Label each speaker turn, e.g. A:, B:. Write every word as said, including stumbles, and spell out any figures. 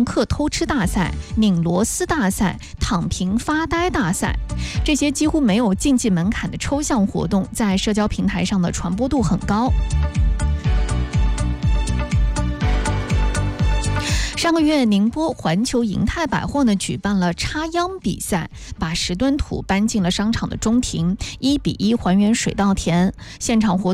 A: 客偷吃大赛、拧螺丝大赛、躺平发呆大赛，这些几乎没有竞技门槛的抽象活动，在社交平台上的传播度很高。上个月，宁波环球银泰百货呢举办了插秧比赛，把十吨土搬进了商场的中庭，一比一还原水稻田。现场活动